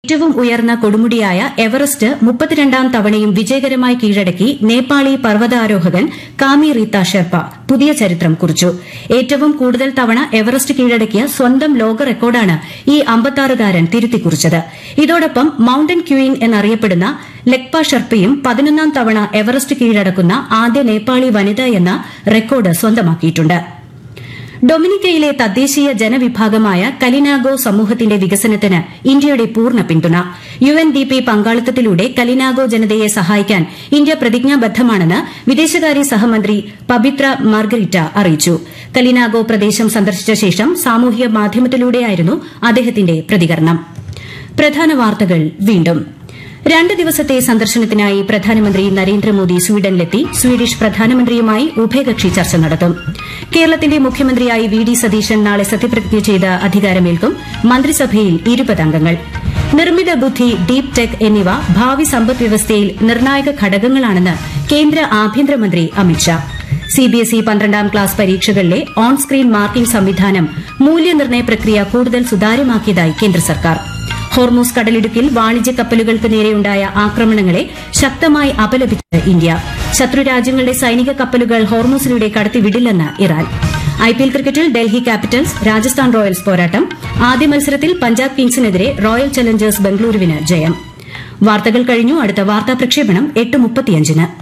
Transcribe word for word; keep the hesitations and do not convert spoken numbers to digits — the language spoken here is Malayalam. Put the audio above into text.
ഏറ്റവും ഉയർന്ന കൊടുമുടിയായ എവറസ്റ്റ് മുപ്പത്തിരണ്ടാം തവണയും വിജയകരമായി കീഴടക്കി നേപ്പാളി പർവ്വതാരോഹകൻ കാമി റീത്ത ഷെർപ്പ പുതിയ ചരിത്രം കുറിച്ചു. ഏറ്റവും കൂടുതൽ തവണ എവറസ്റ്റ് കീഴടക്കിയ സ്വന്തം ലോക റെക്കോർഡാണ് ഈ അമ്പത്തിയാറുകാരൻ തിരുത്തിക്കുറിച്ചത്. ഇതോടൊപ്പം മൌണ്ടൻ ക്വീൻ എന്നറിയപ്പെടുന്ന ലെക്പ ഷെർപ്പയും പതിനൊന്നാം തവണ എവറസ്റ്റ് കീഴടക്കുന്ന ആദ്യ നേപ്പാളി വനിത എന്ന റെക്കോർഡ് സ്വന്തമാക്കിയിട്ടുണ്ട്. ഡൊമിനിക്കയിലെ തദ്ദേശീയ ജനവിഭാഗമായ കലിനാഗോ സമൂഹത്തിന്റെ വികസനത്തിന് ഇന്ത്യയുടെ പൂർണ്ണ പിന്തുണ. U N D P പങ്കാളിത്തത്തിലൂടെ Kalinago ജനതയെ സഹായിക്കാൻ ഇന്ത്യ പ്രതിജ്ഞാബദ്ധമാണെന്ന് വിദേശകാര്യ സഹമന്ത്രി പബിത്ര മാർഗരിറ്റ അറിയിച്ചു. കലിനാഗോ പ്രദേശം സന്ദർശിച്ച ശേഷം സാമൂഹിക മാധ്യമത്തിലൂടെയായിരുന്നു അദ്ദേഹത്തിന്റെ പ്രതികരണം. പ്രധാന വാർത്തകൾ വീണ്ടും. രണ്ട് ദിവസത്തെ സന്ദർശനത്തിനായി പ്രധാനമന്ത്രി നരേന്ദ്രമോദി സ്വീഡനിലെത്തി സ്വീഡിഷ് പ്രധാനമന്ത്രിയുമായി ഉഭയകക്ഷി ചർച്ച നടത്തും. കേരളത്തിന്റെ മുഖ്യമന്ത്രിയായി വി ഡി സതീശൻ നാളെ സത്യപ്രതിജ്ഞ ചെയ്ത് അധികാരമേൽക്കും. മന്ത്രിസഭയിൽ ഇരുപത് അംഗങ്ങൾ. നിർമ്മിത ബുദ്ധി, ഡീപ് ടെക് എന്നിവ ഭാവി സമ്പദ്വ്യവസ്ഥയിൽ നിർണായക ഘടകങ്ങളാണെന്ന് കേന്ദ്ര ആഭ്യന്തരമന്ത്രി അമിത്ഷാ. സിബിഎസ്ഇ പന്ത്രണ്ടാം ക്ലാസ് പരീക്ഷകളിലെ ഓൺ സ്ക്രീൻ മാർക്കിംഗ് സംവിധാനം മൂല്യനിർണ്ണയ പ്രക്രിയ കൂടുതൽ സുതാര്യമാക്കിയതായി കേന്ദ്ര സർക്കാർ. ഹോർമൂസ് കടലിടുക്കിൽ വാണിജ്യ കപ്പലുകൾക്ക് നേരെയുണ്ടായ ആക്രമണങ്ങളെ ശക്തമായി അപലപിച്ച് ഇന്ത്യ. ശത്രുരാജ്യങ്ങളുടെ സൈനിക കപ്പലുകൾ ഹോർമൂസിലൂടെ കടത്തിവിടില്ലെന്ന് ഇറാൻ. ഐപിഎൽ ക്രിക്കറ്റിൽ ഡൽഹി ക്യാപിറ്റൽസ് രാജസ്ഥാൻ റോയൽസ് പോരാട്ടം. ആദ്യ മത്സരത്തിൽ പഞ്ചാബ് കിങ്സിനെതിരെ റോയൽ ചലഞ്ചേഴ്സ് ബംഗളൂരുവിന് ജയം. വാർത്തകൾ കഴിഞ്ഞു. അടുത്ത വാർത്താ പ്രക്ഷേപണം എട്ട് മുപ്പത്തിയഞ്ചിന്.